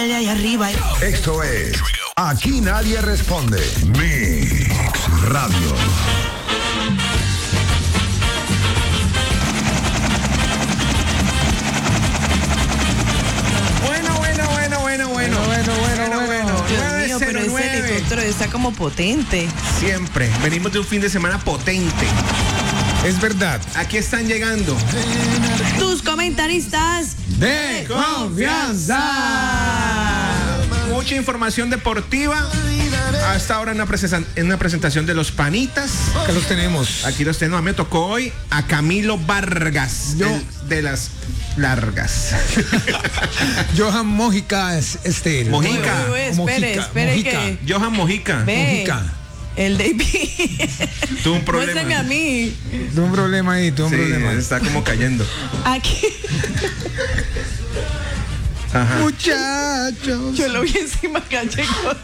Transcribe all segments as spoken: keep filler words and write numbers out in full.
el de allá arriba. Esto es Aquí Nadie Responde. Mix Radio. Bueno, bueno, bueno, bueno, bueno, bueno, bueno, bueno. Dios mío, pero ese helicóptero está como potente. Siempre. Venimos de un fin de semana potente. Es verdad. Aquí están llegando Tus comentaristas de confianza. mucha información deportiva. Hasta ahora en una, presen- en una presentación de los Panitas. Acá los tenemos. Aquí los tenemos. A mí me tocó hoy a Camilo Vargas, Yo- el de las largas. Johan Mojica es este. Mojica. Uy, uy, espere, Mojica, espere Mojica. que... Johan Mojica. Ve, Mojica. el David. Tuvo un problema. Muéstrame a mí. Tuvo un problema ahí, tuvo un Sí, problema. está como cayendo. Aquí. Ajá. Muchachos. Yo lo vi encima, cacheco.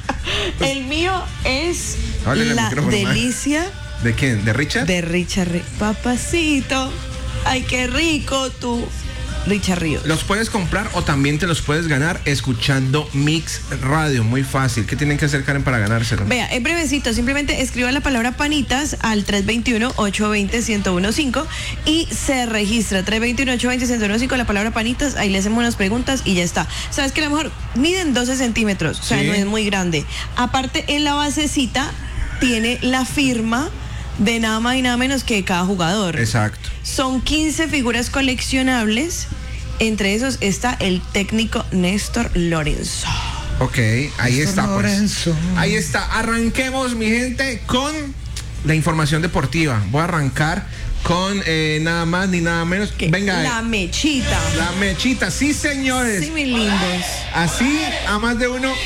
El mío es Háblale al la micrófono, ma. delicia ¿De quién? ¿De Richard? de Richard Ríos. Papacito, ay, qué rico tú. Richard Ríos. Los puedes comprar o también te los puedes ganar escuchando Mix Radio. Muy fácil. ¿Qué tienen que hacer, Karen, para ganárselo? Vea, es brevecito, simplemente escriba la palabra panitas al tres dos uno, ocho dos cero, uno cero uno cinco y se registra. tres dos uno, ocho dos cero, uno cero uno cinco, la palabra panitas, ahí le hacemos unas preguntas y ya está. Sabes que a lo mejor miden doce centímetros, o sea, Sí. no es muy grande. Aparte, en la basecita tiene la firma de nada más y nada menos que de cada jugador. Exacto. Son quince figuras coleccionables. Entre esos está el técnico Néstor Lorenzo. Ok, ahí está, pues. Lorenzo. Ahí está. Arranquemos, mi gente, con la información deportiva. Voy a arrancar con eh, nada más ni nada menos. Que Venga, la mechita. la mechita. Sí, señores. Sí, mis lindos. Así a más de uno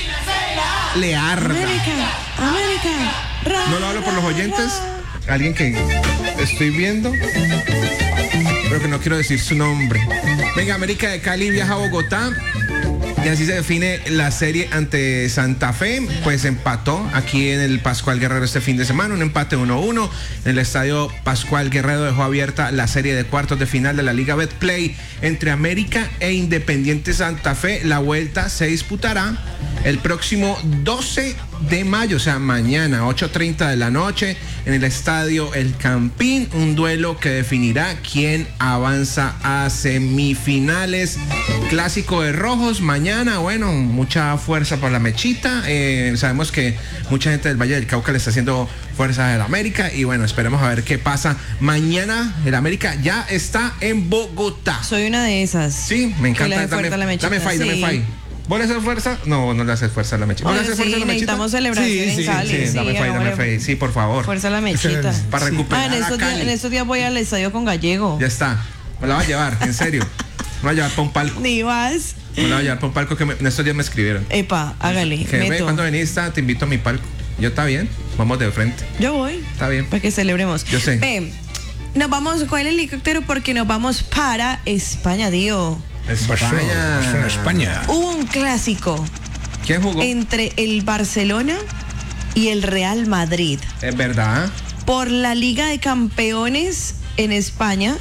le arda. América, América. Ra, No lo hablo por los ra, oyentes. ra. Alguien que estoy viendo, pero que no quiero decir su nombre. Venga, América de Cali viaja a Bogotá. Y así se define la serie ante Santa Fe. Pues empató aquí en el Pascual Guerrero este fin de semana. Un empate uno uno. En el estadio Pascual Guerrero dejó abierta la serie de cuartos de final de la Liga Betplay entre América e Independiente Santa Fe. La vuelta se disputará el próximo doce de mayo, o sea, mañana, ocho treinta de la noche, en el estadio El Campín. Un duelo que definirá quién avanza a semifinales. Clásico de rojos mañana. Bueno, mucha fuerza para la mechita. Eh, sabemos que mucha gente del Valle del Cauca le está haciendo fuerza al América. Y bueno, esperemos a ver qué pasa. Mañana el América ya está en Bogotá. Soy una de esas. Sí, me Que le encanta. hace fuerza a la mechita, dame fai, dame sí. fai. ¿Vos le haces fuerza? No, no le haces fuerza a la mechita. ¿No le Bueno, haces sí, fuerza a la mechita? necesitamos celebración Sí, en sí, Cali. Sí, dame fai, dame hagámosle fai. Sí, por favor. Fuerza a la mechita. Para recuperar Ah, en a estos, días, Cali. en estos días voy al estadio con Gallego. Ya está. Me la va a llevar, en serio. Me la va a llevar para un palco. Ni vas. Me la va a llevar para un palco que me- en estos días me escribieron. Epa, hágale. Que ve, meto. cuando veniste, te invito a mi palco. Yo, está bien. Vamos de frente. Yo voy. Está bien. Para que celebremos. Yo sé. Ve, nos vamos con el helicóptero porque nos vamos para España, tío. España. España. Hubo un clásico ¿Quién jugó? entre el Barcelona y el Real Madrid Es verdad. por la Liga de Campeones en España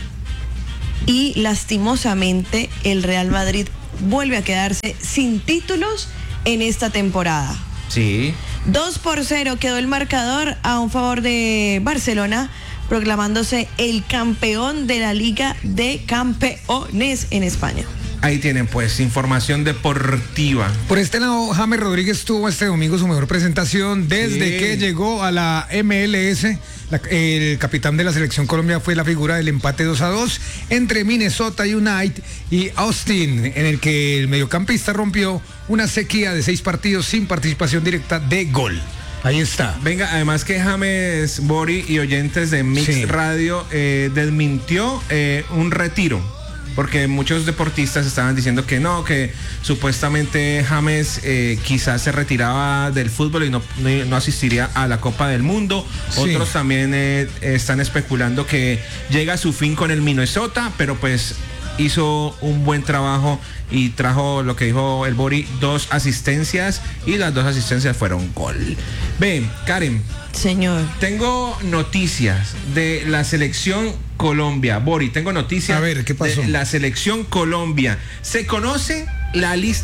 y lastimosamente el Real Madrid vuelve a quedarse sin títulos en esta temporada. Sí. dos por cero quedó el marcador a un favor de Barcelona, proclamándose el campeón de la Liga de Campeones en España. Ahí tienen pues información deportiva. Por este lado, James Rodríguez tuvo este domingo su mejor presentación desde Sí. que llegó a la M L S. La- el capitán de la selección Colombia fue la figura del empate dos a dos entre Minnesota United y Austin, en el que el mediocampista rompió una sequía de seis partidos sin participación directa de gol. Ahí está. Venga, además que James Bori y oyentes de Mix Sí. Radio eh, desmintió eh, un retiro. Porque muchos deportistas estaban diciendo que no, que supuestamente James eh, quizás se retiraba del fútbol y no, no, no asistiría a la Copa del Mundo. Sí. Otros también eh, están especulando que llega a su fin con el Minnesota, pero pues hizo un buen trabajo y trajo lo que dijo el Bori, dos asistencias y las dos asistencias fueron gol. Ven, Karen, Señor. tengo noticias de la selección Colombia. Bori, tengo noticias A ver, ¿qué pasó? de la selección Colombia. Se conoce la lista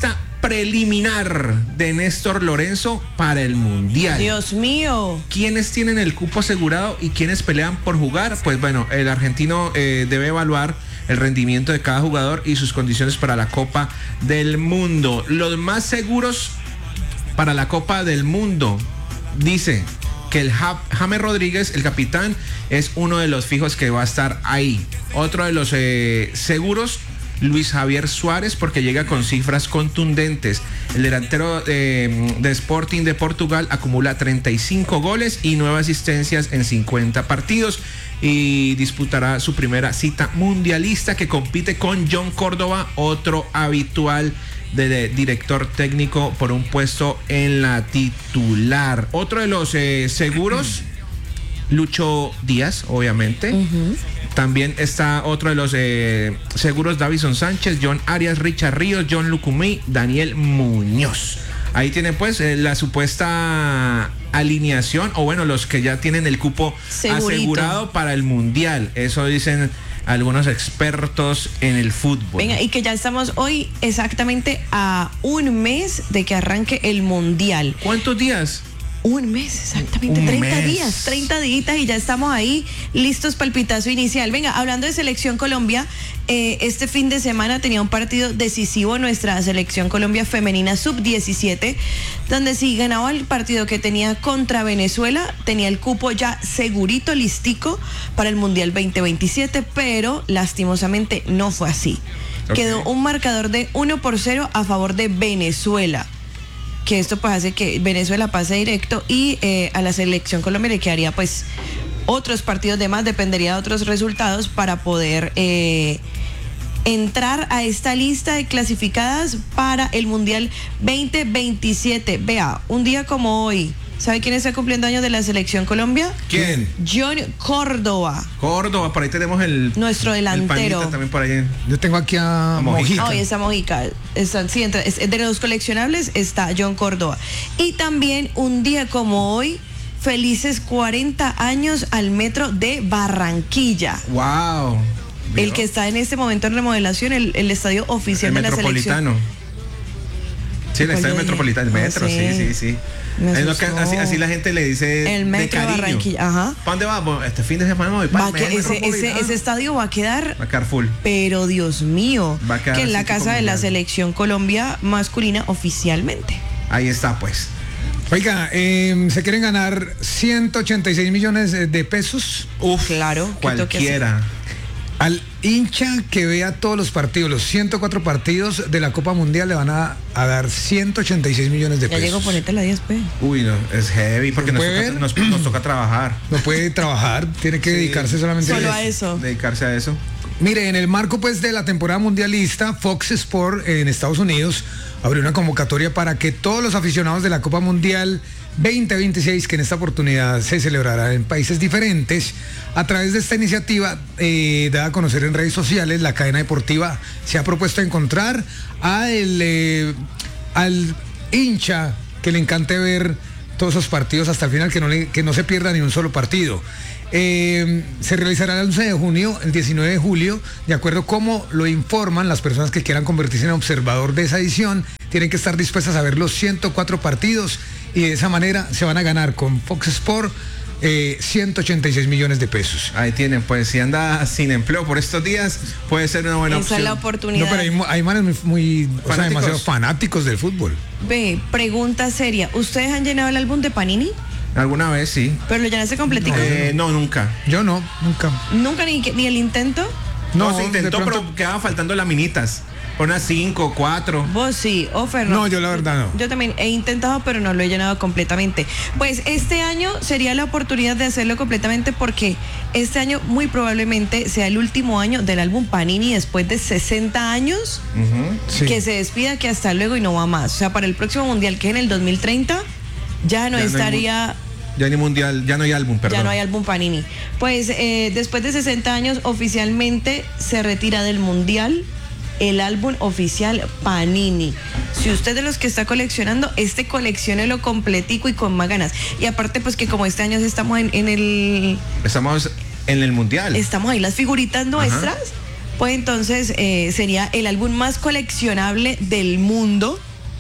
preliminar de Néstor Lorenzo para el Mundial. Dios mío. ¿Quiénes tienen el cupo asegurado y quiénes pelean por jugar? Pues bueno, el argentino eh, debe evaluar el rendimiento de cada jugador y sus condiciones para la Copa del Mundo. Los más seguros para la Copa del Mundo, dice que el James Rodríguez, el capitán, es uno de los fijos que va a estar ahí. Otro de los eh, seguros, Luis Javier Suárez, porque llega con cifras contundentes. El delantero eh, de Sporting de Portugal acumula treinta y cinco goles y nueve asistencias en cincuenta partidos y disputará su primera cita mundialista, que compite con John Córdoba, otro habitual de, de director técnico por un puesto en la titular. Otro de los eh, seguros, Lucho Díaz, obviamente. Uh-huh. También está otro de los eh, seguros, Davison Sánchez, John Arias, Richard Ríos, John Lucumí, Daniel Muñoz. Ahí tienen pues eh, la supuesta alineación, o bueno, los que ya tienen el cupo Segurito. asegurado para el Mundial. Eso dicen algunos expertos en el fútbol. Venga, y que ya estamos hoy exactamente a un mes de que arranque el Mundial. ¿Cuántos días? Un mes, exactamente, Un treinta mes. días, treinta días y ya estamos ahí listos para el pitazo inicial. Venga, hablando de Selección Colombia, eh, este fin de semana tenía un partido decisivo nuestra Selección Colombia femenina sub diecisiete, donde si ganaba el partido que tenía contra Venezuela, tenía el cupo ya segurito, listico para el Mundial veinte veintisiete, pero lastimosamente no fue así. Okay. Quedó un marcador de uno por cero a favor de Venezuela, que esto pues hace que Venezuela pase directo y eh, a la Selección Colombia le quedaría pues otros partidos de más, dependería de otros resultados para poder eh, entrar a esta lista de clasificadas para el Mundial veinte veintisiete. Vea, un día como hoy, ¿sabe quién está cumpliendo años de la Selección Colombia? ¿Quién? John Córdoba. Córdoba, por ahí tenemos el... Nuestro delantero. El también por ahí. Yo tengo aquí a, a Mojica. Ay, esa Mojica. Está, sí, entre, es, de los coleccionables está John Córdoba. Y también un día como hoy, felices cuarenta años al Metro de Barranquilla. Wow. El que está en este momento en remodelación, el, el estadio oficial el de la selección. Sí, el estadio metropolitano, el metro, no sé. sí, sí, sí. Es lo que, así, así la gente le dice el Metro de Barranquilla, ajá. ¿Para dónde va? Bueno, este fin de semana voy para el ese, ese, ese estadio va a quedar... Va a quedar full. Pero Dios mío, va a quedar que es la casa de la mundial. Selección Colombia masculina oficialmente. Ahí está, pues. Oiga, eh, ¿se quieren ganar ciento ochenta y seis millones de pesos? Uf, claro. Cualquiera. Al hincha que vea todos los partidos, los ciento cuatro partidos de la Copa Mundial, le van a, a dar ciento ochenta y seis millones de ya pesos. Ya llegó, ponete la diez pe. Uy, no, es heavy porque nos toca, nos, nos toca trabajar. No puede trabajar, tiene que sí, dedicarse solamente solo a eso. eso. Dedicarse a eso. Mire, en el marco pues de la temporada mundialista, Fox Sport en Estados Unidos abrió una convocatoria para que todos los aficionados de la Copa Mundial veinte veintiséis, que en esta oportunidad se celebrará en países diferentes, a través de esta iniciativa eh, dada a conocer en redes sociales, la cadena deportiva se ha propuesto encontrar a el, eh, al hincha que le encante ver todos esos partidos hasta el final, que no, le, que no se pierda ni un solo partido. Eh, se realizará el once de junio, el diecinueve de julio, de acuerdo como lo informan las personas que quieran convertirse en observador de esa edición. Tienen que estar dispuestas a ver los ciento cuatro partidos y de esa manera se van a ganar con Fox Sport eh, ciento ochenta y seis millones de pesos. Ahí tienen, pues si anda sin empleo por estos días, puede ser una buena Esa opción. es la oportunidad. No, pero hay, hay manes muy, muy o sea, demasiado fanáticos del fútbol. Ve, pregunta seria, ¿ustedes han llenado el álbum de Panini? Alguna vez sí. ¿Pero lo llenaste completico? Eh, no, nunca. Yo no, nunca. ¿Nunca ni, ni el intento? No, No, se intentó, de pronto- pero quedaba faltando laminitas. Unas cinco, cuatro. Vos sí, Ofer no. No, yo la verdad no. Yo también he intentado, pero no lo he llenado completamente. Pues este año sería la oportunidad de hacerlo completamente, porque este año muy probablemente sea el último año del álbum Panini después de sesenta años. Uh-huh. Sí. Que se despida, que hasta luego y no va más. O sea, para el próximo mundial, que es en el dos mil treinta, ya no Ya no hay estaría... Ya ni mundial, ya no hay álbum, perdón. Ya no hay álbum Panini. Pues eh, después de sesenta años oficialmente se retira del mundial el álbum oficial Panini. Si usted de los que está coleccionando, este colecciónelo completico y con más ganas. Y aparte pues que como este año estamos en, en el... Estamos en el mundial. Estamos ahí las figuritas nuestras. Ajá. Pues entonces eh, sería el álbum más coleccionable del mundo.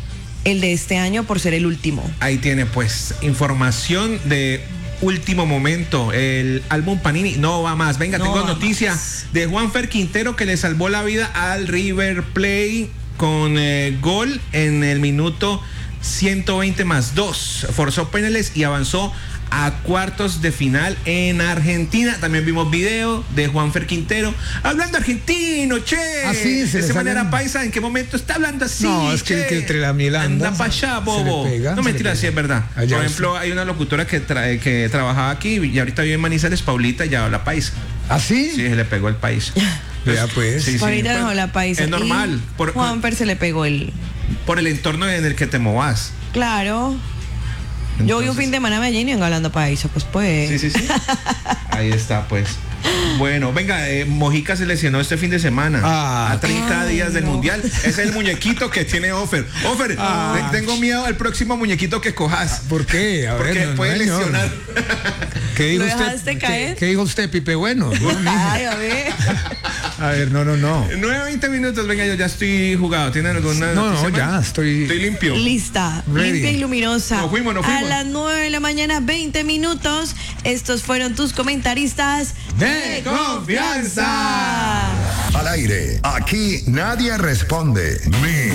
el de este año por ser el último. Ahí tiene pues información de último momento. El álbum Panini no va más. Venga, No tengo va noticia más. de Juanfer Quintero, que le salvó la vida al River Plate con eh, gol en el minuto ciento veinte más dos. Forzó penales y avanzó a cuartos de final en Argentina. También vimos video de Juanfer Quintero hablando argentino, che. Así se de le esa manera salen- paisa, ¿en qué momento está hablando así? No, es que- che? que entre la miel anda, anda para allá, se le bobo. pega, no se le mentira, pega. sí es verdad. Allá Por es- ejemplo, hay una locutora que, tra- que trabajaba aquí y ahorita vive en Manizales, Paulita, y ya habla paisa. ¿Así? Sí, se le pegó el país. Vea pues. Sí, sí, Ahorita pues, dejó la paisa. es normal, Y por- Juanfer se le pegó el. Por el entorno en el que te movas. Claro. Yo voy un Entonces- fin de semana a Medellín y vengo hablando paisa, pues pues. Sí, sí, sí. Ahí está, pues. Bueno, venga, eh, Mojica se lesionó este fin de semana. Ah. a treinta Ay, días del no. Mundial. Es el muñequito que tiene Offer. Offer, Ah. te- tengo miedo al próximo muñequito que cojas. ¿Por qué? A ver, Porque no, no, puede señor. lesionar. ¿Qué dijo ¿Lo usted? dejaste ¿Qué- caer? ¿Qué, dijo usted, Pipe? Bueno, no, mijo. Ay, a ver. A ver, no, no, no. nueve veinte minutos, venga, yo ya estoy jugado. ¿Tienen alguna No, no, noticia más? ya estoy. Estoy limpio. Lista, Ready. limpia y luminosa. Nos fuimos, nos fuimos. A las nueve de la mañana, veinte minutos. Estos fueron tus comentaristas ¡De confianza! Al aire, aquí nadie responde. Mi